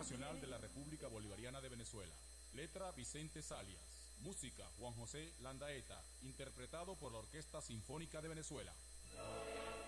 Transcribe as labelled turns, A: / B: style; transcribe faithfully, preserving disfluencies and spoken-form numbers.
A: nacional de la República Bolivariana de Venezuela. Letra Vicente Salias. Música Juan José Landaeta, interpretado por la Orquesta Sinfónica de Venezuela.